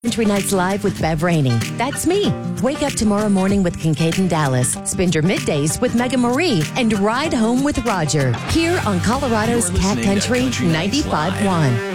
Country Nights Live with Bev Rainey. That's me. Wake up tomorrow morning with Kincaid and Dallas. Spend your middays with Mega Marie and ride home with Roger. Here on Colorado's Cat Country 95.1.